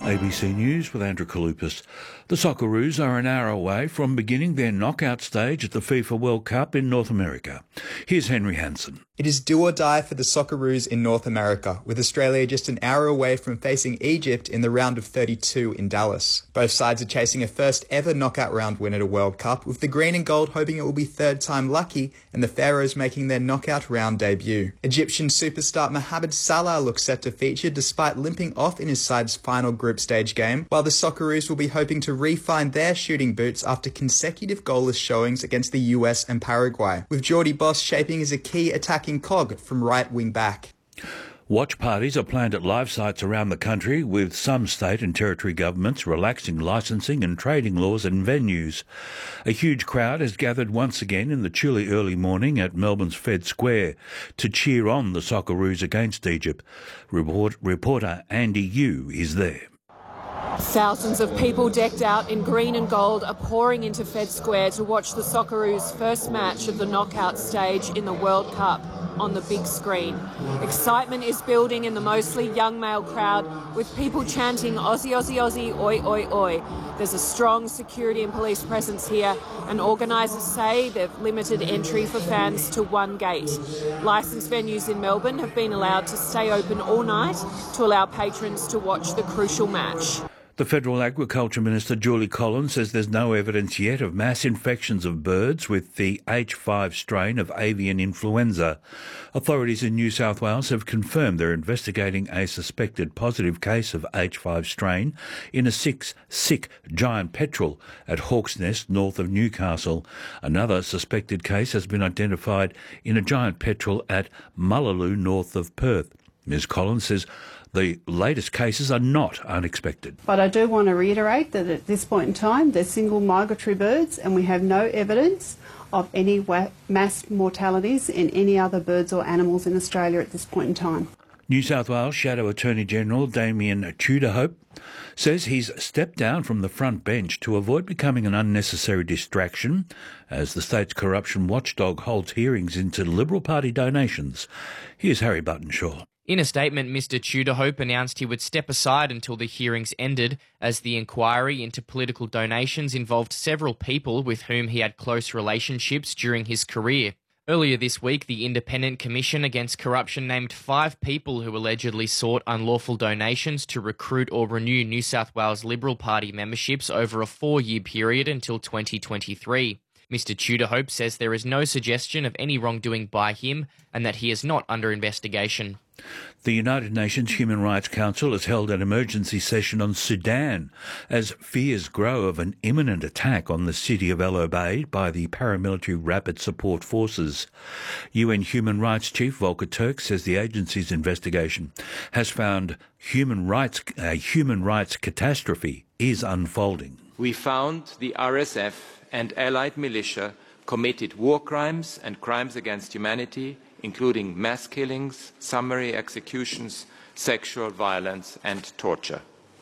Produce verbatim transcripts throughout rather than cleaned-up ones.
A B C News with Andrew Kalupas. The Socceroos are an hour away from beginning their knockout stage at the FIFA World Cup in North America. Here's Henry Hansen. It is do or die for the Socceroos in North America, with Australia just an hour away from facing Egypt in the round of thirty-two in Dallas. Both sides are chasing a first ever knockout round win at a World Cup, with the green and gold hoping it will be third time lucky and the Pharaohs making their knockout round debut. Egyptian superstar Mohamed Salah looks set to feature despite limping off in his side's final group stage game, while the Socceroos will be hoping to refine their shooting boots after consecutive goalless showings against the U S and Paraguay, with Jordy Boss shaping as a key attacking cog from right wing back. Watch parties are planned at live sites around the country, with some state and territory governments relaxing licensing and trading laws and venues. A huge crowd has gathered once again in the chilly early morning at Melbourne's Fed Square to cheer on the Socceroos against Egypt. Report, reporter Andy Yu is there. Thousands of people decked out in green and gold are pouring into Fed Square to watch the Socceroos' first match of the knockout stage in the World Cup on the big screen. Excitement is building in the mostly young male crowd, with people chanting Aussie, Aussie, Aussie, oi, oi, oi. There's a strong security and police presence here, and organisers say they've limited entry for fans to one gate. Licensed venues in Melbourne have been allowed to stay open all night to allow patrons to watch the crucial match. The Federal Agriculture Minister, Julie Collins, says there's no evidence yet of mass infections of birds with the H five strain of avian influenza. Authorities in New South Wales have confirmed they're investigating a suspected positive case of H five strain in a six sick giant petrel at Hawk's Nest, north of Newcastle. Another suspected case has been identified in a giant petrel at Mullaloo, north of Perth. Miz Collins says the latest cases are not unexpected. But I do want to reiterate that at this point in time, they're single migratory birds and we have no evidence of any mass mortalities in any other birds or animals in Australia at this point in time. New South Wales Shadow Attorney-General Damien Tudorhope says he's stepped down from the front bench to avoid becoming an unnecessary distraction as the state's corruption watchdog holds hearings into Liberal Party donations. Here's Harry Buttonshaw. In a statement, Mister Tudorhope announced he would step aside until the hearings ended, as the inquiry into political donations involved several people with whom he had close relationships during his career. Earlier this week, the Independent Commission Against Corruption named five people who allegedly sought unlawful donations to recruit or renew New South Wales Liberal Party memberships over a four-year period until twenty twenty-three. Mister Tudorhope says there is no suggestion of any wrongdoing by him and that he is not under investigation. The United Nations Human Rights Council has held an emergency session on Sudan as fears grow of an imminent attack on the city of El Obeid by the paramilitary Rapid Support Forces. U N Human Rights Chief Volker Turk says the agency's investigation has found human rights, a human rights catastrophe is unfolding. We found the R S F and allied militia committed war crimes and crimes against humanity, including mass killings, summary executions, sexual violence and torture.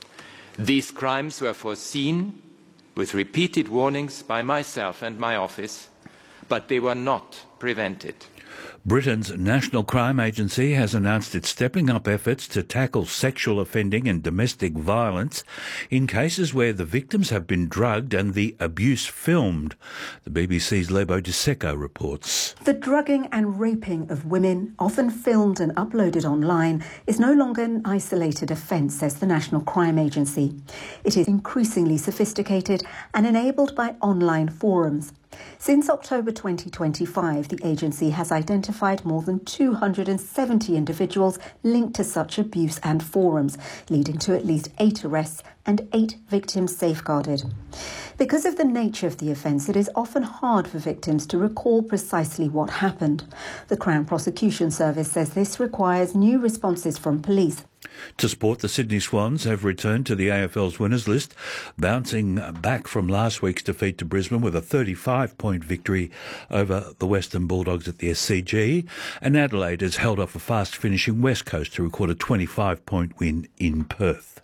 These crimes were foreseen with repeated warnings by myself and my office, but they were not prevented. Britain's National Crime Agency has announced it's stepping up efforts to tackle sexual offending and domestic violence in cases where the victims have been drugged and the abuse filmed. The B B C's Lebo Diseko reports. The drugging and raping of women, often filmed and uploaded online, is no longer an isolated offence, says the National Crime Agency. It is increasingly sophisticated and enabled by online forums. Since October twenty twenty-five, the agency has identified more than two hundred seventy individuals linked to such abuse and forums, leading to at least eight arrests and eight victims safeguarded. Because of the nature of the offence, it is often hard for victims to recall precisely what happened. The Crown Prosecution Service says this requires new responses from police. To sport, the Sydney Swans have returned to the A F L's winners list, bouncing back from last week's defeat to Brisbane with a thirty-five point victory over the Western Bulldogs at the S C G, and Adelaide has held off a fast-finishing West Coast to record a twenty-five point win in Perth.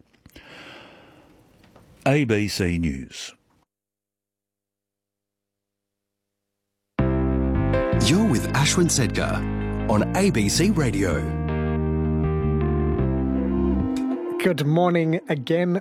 A B C News. You're with Ashwin Sedgar on A B C Radio. Good morning again.